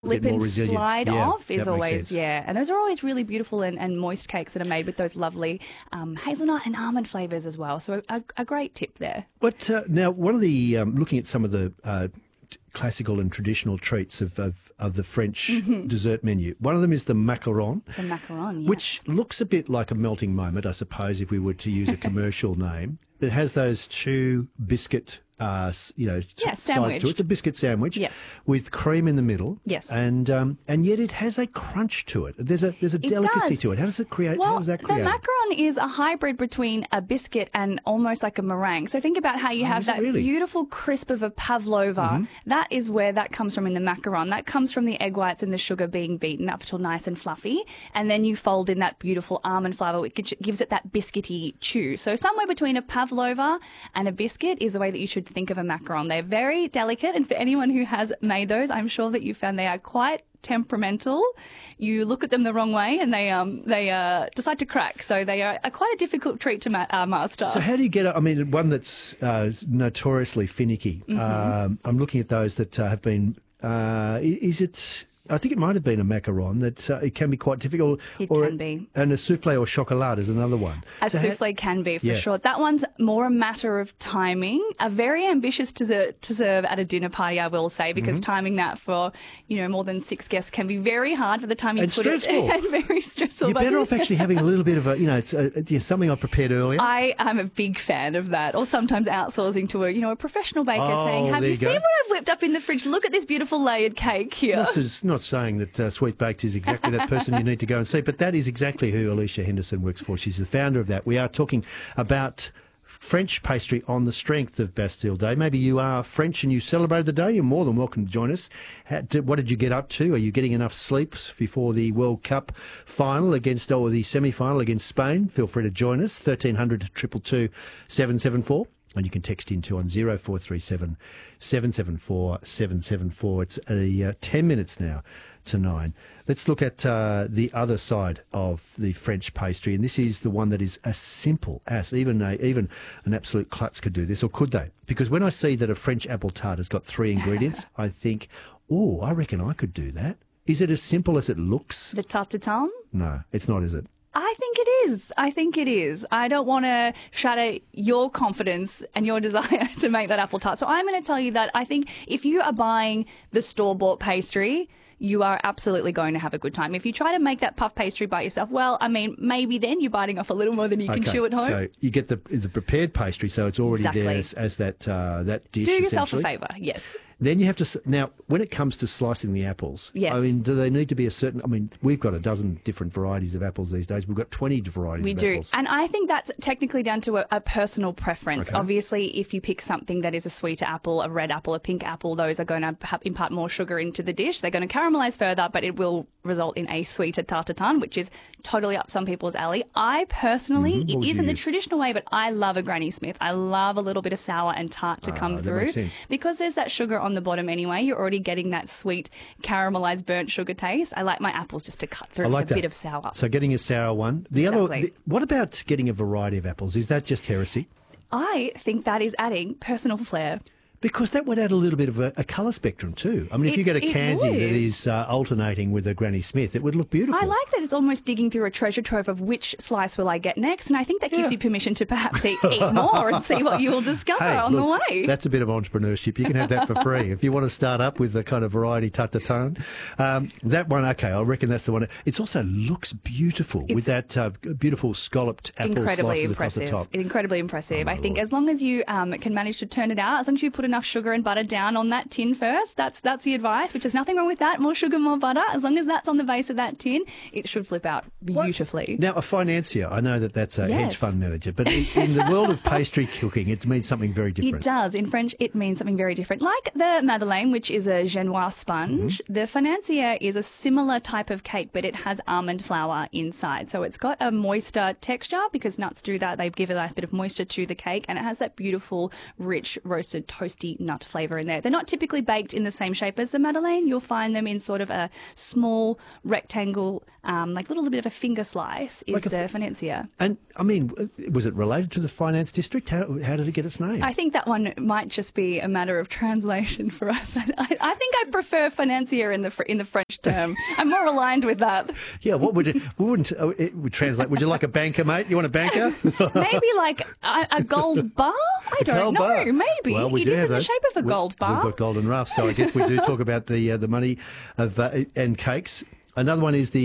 slip and slide off is always, yeah. And those are always really beautiful and moist cakes that are made with those lovely hazelnut and almond flavours as well. So a great tip there. But now, one of the, looking at some of the classical and traditional treats of the French dessert menu, one of them is the macaron. The macaron, yes. Which looks a bit like a melting moment, I suppose, if we were to use a commercial name. It has those two biscuit sides to it. It's a biscuit sandwich with cream in the middle. Yes. And yet it has a crunch to it. There's a delicacy to it. How does it create? Well, how does that create? The macaron is a hybrid between a biscuit and almost like a meringue. So think about how you have that beautiful crisp of a pavlova. That is where that comes from in the macaron. That comes from the egg whites and the sugar being beaten up till nice and fluffy. And then you fold in that beautiful almond flour, which gives it that biscuity chew. So somewhere between a pavlova and a biscuit is the way that you should think of a macaron. They're very delicate, and for anyone who has made those, I'm sure that you found they are quite temperamental. You look at them the wrong way and they decide to crack. So they are quite a difficult treat to master. So how do you get it? I mean, one that's notoriously finicky. I'm looking at those that have been, is it... I think it might have been a macaron that it can be quite difficult. It can be. And a souffle or chocolat is another one. A souffle can be, for sure. That one's more a matter of timing. A very ambitious to serve at a dinner party, I will say, because timing that for, more than 6 guests can be very hard for the time you put stressful. it. And very stressful. You're better off actually having a little bit of it's something I prepared earlier. I am a big fan of that. Or sometimes outsourcing to a professional baker saying, have you seen what I've whipped up in the fridge? Look at this beautiful layered cake here. Not saying that Sweet Baked is exactly that person you need to go and see, but that is exactly who Alicia Henderson works for. She's the founder of that. We are talking about French pastry on the strength of Bastille Day. Maybe you are French and you celebrated the day. You're more than welcome to join us. What did you get up to? Are you getting enough sleep before the World Cup final or the semi-final against Spain? Feel free to join us, 1300 222 774. And you can text into on 0437 774 774. It's 10 minutes now to 9. Let's look at the other side of the French pastry, and this is the one that is as simple as even an absolute klutz could do this, or could they? Because when I see that a French apple tart has got 3 ingredients, I think, I reckon I could do that. Is it as simple as it looks? The tarte tatin? No, it's not, is it? I think it is. I don't want to shatter your confidence and your desire to make that apple tart. So I'm going to tell you that I think if you are buying the store-bought pastry, you are absolutely going to have a good time. If you try to make that puff pastry by yourself, maybe then you're biting off a little more than you can chew at home. So you get the prepared pastry, so it's already there as that dish. Do yourself a favour, yes. Then you have to... Now, when it comes to slicing the apples, yes. I mean, do they need to be a certain... I mean, we've got a dozen different varieties of apples these days. We've got 20 varieties of apples. And I think that's technically down to a personal preference. Okay. Obviously, if you pick something that is a sweeter apple, a red apple, a pink apple, those are going to impart more sugar into the dish. They're going to caramelise further, but it will result in a sweeter tarte tatin, which is totally up some people's alley. I personally, it isn't the traditional way, but I love a Granny Smith. I love a little bit of sour and tart to come through. Makes sense. Because there's that sugar on the bottom anyway, you're already getting that sweet caramelised burnt sugar taste. I like my apples just to cut through with a bit of sour. So getting a sour one. What about getting a variety of apples? Is that just heresy? I think that is adding personal flair. Because that would add a little bit of a colour spectrum too. I mean, if you get a Kanzi that is alternating with a Granny Smith, it would look beautiful. I like that it's almost digging through a treasure trove of which slice will I get next, and I think that gives you permission to perhaps eat more and see what you will discover on the way. That's a bit of entrepreneurship. You can have that for free. If you want to start up with the kind of variety tarte tatin. That one, okay, I reckon that's the one. It also looks beautiful with that beautiful scalloped apple slices across the top. Incredibly impressive. I think as long as you can manage to turn it out, as long as you put enough sugar and butter down on that tin first. That's the advice, which is nothing wrong with that. More sugar, more butter. As long as that's on the base of that tin, it should flip out beautifully. Now, a financier, I know that's a hedge fund manager, but in the world of pastry cooking, it means something very different. It does. In French, it means something very different. Like the Madeleine, which is a Genoise sponge, the financier is a similar type of cake, but it has almond flour inside. So it's got a moister texture because nuts do that. They give a nice bit of moisture to the cake, and it has that beautiful, rich, roasted, toasty toasty nut flavour in there. They're not typically baked in the same shape as the Madeleine. You'll find them in sort of a small rectangle, like a little bit of a finger slice is like the financier. And, I mean, was it related to the finance district? How did it get its name? I think that one might just be a matter of translation for us. I think I prefer financier in the French term. I'm more aligned with that. Yeah, what would it? We wouldn't. It would translate. Would you like a banker, mate? You want a banker? Maybe like a gold bar. I don't know. Bar. Maybe it is in the shape of a gold bar. We've got golden ruffs, so I guess we do talk about the money of and cakes. Another one is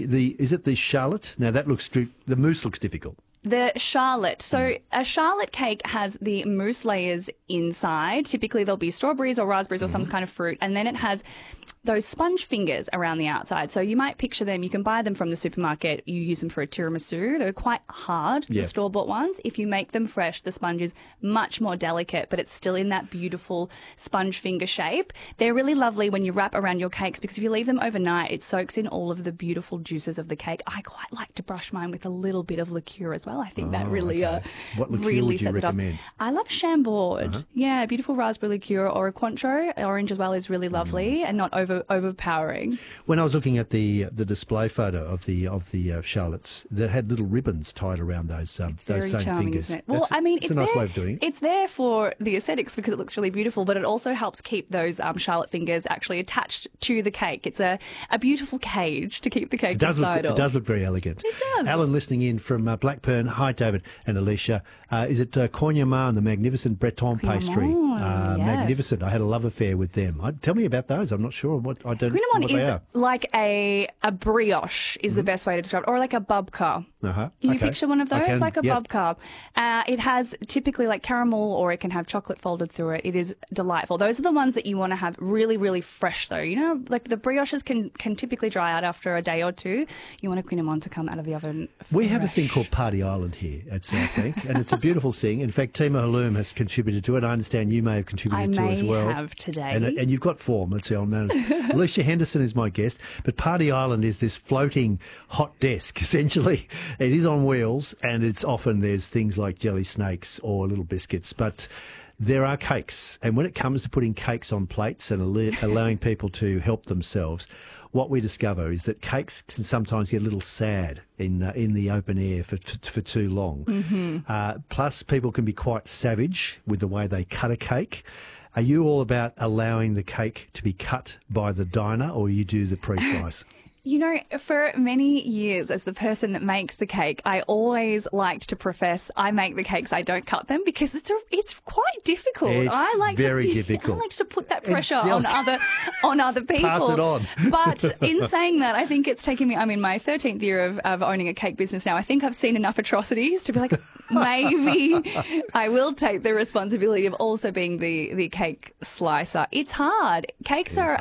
is it the Charlotte? Now that looks the mousse looks difficult. The Charlotte. So a Charlotte cake has the mousse layers inside. Typically there'll be strawberries or raspberries or some kind of fruit. And then it has those sponge fingers around the outside. So you might picture them. You can buy them from the supermarket. You use them for a tiramisu. They're quite hard, the store-bought ones. If you make them fresh, the sponge is much more delicate, but it's still in that beautiful sponge finger shape. They're really lovely when you wrap around your cakes because if you leave them overnight, it soaks in all of the beautiful juices of the cake. I quite like to brush mine with a little bit of liqueur as well. I think that really what liqueur really would you sets recommend? it up. I love Chambord. Yeah, beautiful raspberry liqueur or a Cointreau. Orange as well is really lovely and not overpowering. When I was looking at the display photo of the Charlottes, that had little ribbons tied around those same charming, fingers. Isn't it? Well, I mean, it's a nice way of doing it. It's there for the aesthetics because it looks really beautiful, but it also helps keep those Charlotte fingers actually attached to the cake. It's a beautiful cage to keep the cake inside of. It does look very elegant. It does. Alan listening in from Blackburn. Hi, David and Alicia. Is it Coignamar and the magnificent Breton pastry? Yes. Magnificent. I had a love affair with them. Tell me about those. I'm not sure what I don't. Coignamar is like a brioche is the best way to describe it, or like a babka. Can you picture one of those? Like a babka. It has typically like caramel or it can have chocolate folded through it. It is delightful. Those are the ones that you want to have really, really fresh though. You know, like the brioches can typically dry out after a day or two. You want a Coignamar to come out of the oven fresh. We have a thing called Party Island here at South Bank, and it's a beautiful thing. In fact, Tima Halloum has contributed to it. I understand you may have contributed to it as well. I may have today. And you've got form, let's see, I'm honest. Alicia Henderson is my guest, but Party Island is this floating hot desk, essentially. It is on wheels, and it's often there's things like jelly snakes or little biscuits, but there are cakes. And when it comes to putting cakes on plates and allowing people to help themselves, what we discover is that cakes can sometimes get a little sad in the open air for too long. Plus, people can be quite savage with the way they cut a cake. Are you all about allowing the cake to be cut by the diner, or you do the pre-slice? You know, for many years as the person that makes the cake, I always liked to profess I make the cakes, I don't cut them because it's quite difficult. It's very difficult. I like to put that pressure on other people. Pass it on. But in saying that, I think it's taken me, I'm in my 13th year of owning a cake business now. I think I've seen enough atrocities to be like, maybe I will take the responsibility of also being the cake slicer. It's hard. Cakes are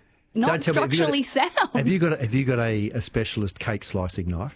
not structurally sound. Have you got a specialist cake slicing knife?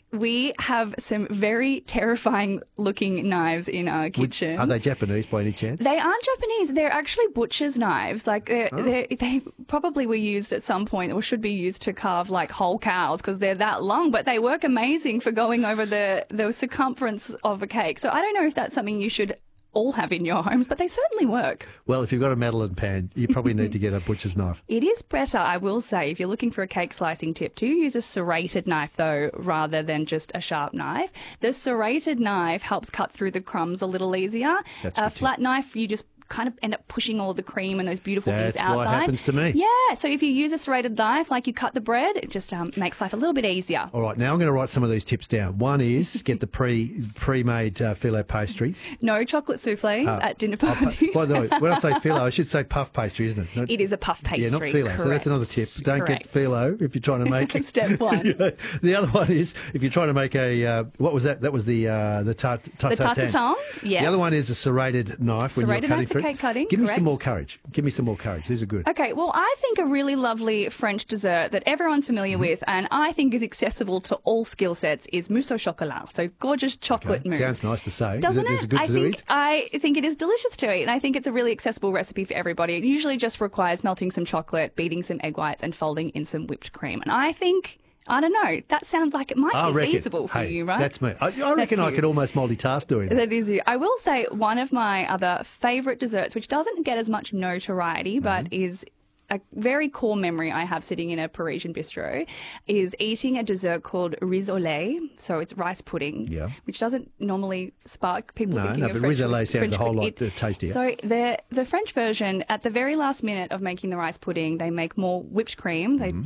We have some very terrifying looking knives in our kitchen. Are they Japanese by any chance? They aren't Japanese. They're actually butcher's knives. Like they probably were used at some point or should be used to carve like whole cows because they're that long, but they work amazing for going over the circumference of a cake. So I don't know if that's something you should all have in your homes, but they certainly work. Well, if you've got a Madeleine pan, you probably need to get a butcher's knife. It is better, I will say, if you're looking for a cake slicing tip, to use a serrated knife, though, rather than just a sharp knife. The serrated knife helps cut through the crumbs a little easier. A flat knife, you just kind of end up pushing all the cream and those beautiful things outside. That's what happens to me. Yeah, so if you use a serrated knife, like you cut the bread, it just makes life a little bit easier. All right, now I'm going to write some of these tips down. One is get the pre-made filet pastry. No chocolate souffles at dinner parties. By the way, when I say filet, I should say puff pastry, isn't it? No, it is a puff pastry. Yeah, not filet. Correct. So that's another tip. Don't get filet if you're trying to make it. Step one. The other one is if you're trying to make a what was that? That was the tartare. Yes. The other one is a serrated knife when you're cutting through. Cake cutting. Give me some more courage. Give me some more courage. These are good. Okay, well, I think a really lovely French dessert that everyone's familiar with and I think is accessible to all skill sets is mousse au chocolat. So gorgeous chocolate mousse. Sounds nice to say. Doesn't it? Is it good to eat? I think it is delicious to eat and I think it's a really accessible recipe for everybody. It usually just requires melting some chocolate, beating some egg whites and folding in some whipped cream. And I think I don't know. That sounds like it might be feasible for you, right? That's me. I reckon I could almost multitask doing that. That is you. I will say one of my other favourite desserts, which doesn't get as much notoriety, but is a very core memory I have sitting in a Parisian bistro, is eating a dessert called riz au lait. So it's rice pudding, which doesn't normally spark people thinking of French. No, but riz au lait sounds French a whole lot tastier. So the French version, at the very last minute of making the rice pudding, they make more whipped cream. They